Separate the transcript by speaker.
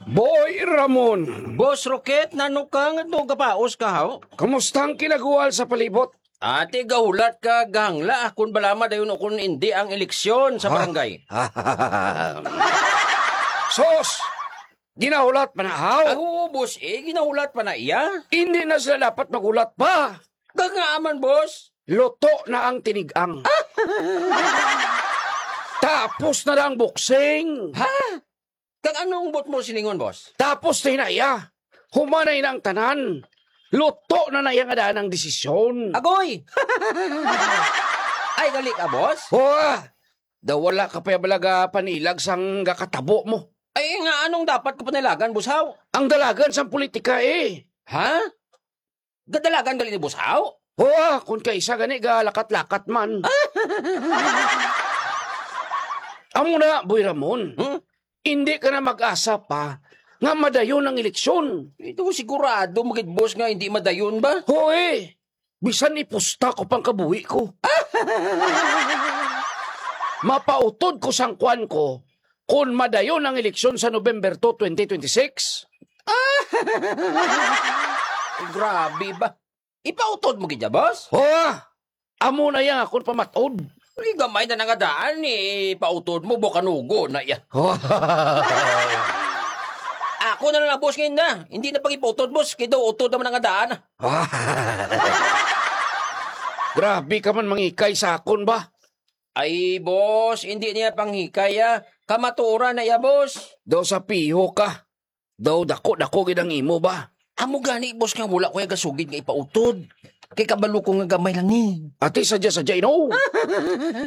Speaker 1: Boy Ramon,
Speaker 2: Boss Rocket, nano ka nga to gapaos ka haw?
Speaker 1: kamustang kinaguwal sa palibot?
Speaker 2: Ate gahulat ka gangla kung balama dayon kung hindi ang eleksyon sa barangay.
Speaker 1: Sos! Ginahulat pa na haw?
Speaker 2: Oo, boss, ginahulat pa na iya.
Speaker 1: Hindi na sila dapat magulat pa.
Speaker 2: Gangaaman, boss.
Speaker 1: Luto na ang tinigang. Tapos na lang boksing.
Speaker 2: Ha? Kag anong bot mo silingon, boss?
Speaker 1: Tapos na inaya. Humanay na ang tanan. Luto na na yung adaan ng desisyon.
Speaker 2: Agoy! Ay, gali ka, boss?
Speaker 1: Hoa! Daw wala ka pa balaga panilag sang gakatabo mo.
Speaker 2: Ay, nga anong dapat ko panilagan, boss haw?
Speaker 1: Ang dalagan sang politika eh.
Speaker 2: Ha? Gadalagan gali ni boss haw?
Speaker 1: Hoa! Kung kaisa gani galakat-lakat man. Amo na, Boy Ramon. Hindi ka na mag-asa pa nga madayon ang eleksyon.
Speaker 2: Ito sigurado, magit boss nga hindi madayon ba?
Speaker 1: Hoy! Bisan ipusta ko pang kabuhi ko. Mapautod ko sang kwan ko kung madayon ang eleksyon sa November 2, 2026.
Speaker 2: Grabe ba? Ipautod mo gidya, boss?
Speaker 1: Hoa! Amo na yan akong pamatod.
Speaker 2: Hindi gamay na nangadaan pautod mo, bukanugo na yan. Ako na lang, boss, ngayon na. Hindi na pag-ipautod, boss. Kaya daw, utod naman nangadaan.
Speaker 1: Grabe ka man mangikay sa akon ba?
Speaker 2: Ay, boss, hindi niya panghikaya. Kamaturan na ya, boss.
Speaker 1: Daw sa piho ka. Daw dako-dako gidang imo ba?
Speaker 2: Amo gani, boss, nga wala ko yung gasugid nga ipautod. Kay kabalo ko nga gamay lang ni.
Speaker 1: Ati sadya-sadya ino.